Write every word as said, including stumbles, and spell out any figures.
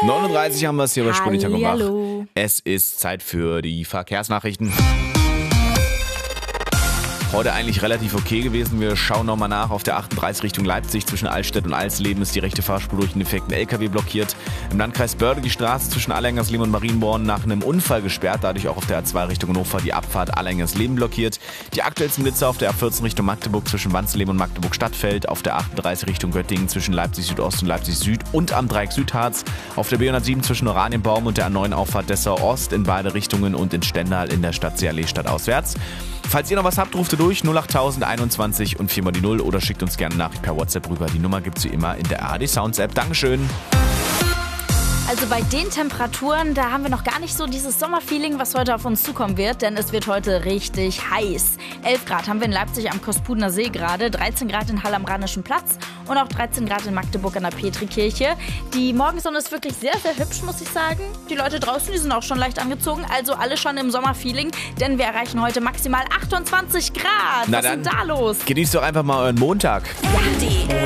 neununddreißig haben wir es hier bei Spurliter gemacht. Hallihallo. Es ist Zeit für die Verkehrsnachrichten. Heute eigentlich relativ okay gewesen. Wir schauen nochmal nach. Auf der achtunddreißig Richtung Leipzig zwischen Altstedt und Alsleben ist die rechte Fahrspur durch einen defekten L K W blockiert. Im Landkreis Börde die Straße zwischen Allengersleben und Marienborn nach einem Unfall gesperrt. Dadurch auch auf der A zwei Richtung Hannover die Abfahrt Allengersleben blockiert. Die aktuellsten Blitze auf der A vierzehn Richtung Magdeburg zwischen Wanzleben und Magdeburg-Stadtfeld. Auf der achtunddreißig Richtung Göttingen zwischen Leipzig Südost und Leipzig Süd und am Dreieck Südharz. Auf der B hundertsieben zwischen Oranienbaum und der A neun Auffahrt Dessau Ost in beide Richtungen und in Stendal in der Stadtseeallee stadtauswärts. Falls ihr noch was habt, ruft ihr durch null acht tausend einundzwanzig und vier mal die null oder schickt uns gerne eine Nachricht per WhatsApp rüber. Die Nummer gibt's wie immer in der A R D Sounds App. Dankeschön. Also bei den Temperaturen, da haben wir noch gar nicht so dieses Sommerfeeling, was heute auf uns zukommen wird, denn es wird heute richtig heiß. elf Grad haben wir in Leipzig am Kospudener See gerade, dreizehn Grad in Halle am Rheinischen Platz und auch dreizehn Grad in Magdeburg an der Petrikirche. Die Morgensonne ist wirklich sehr, sehr hübsch, muss ich sagen. Die Leute draußen, die sind auch schon leicht angezogen, also alle schon im Sommerfeeling, denn wir erreichen heute maximal achtundzwanzig Grad. Na Was dann, ist denn da los? Genießt doch einfach mal euren Montag. Ja, die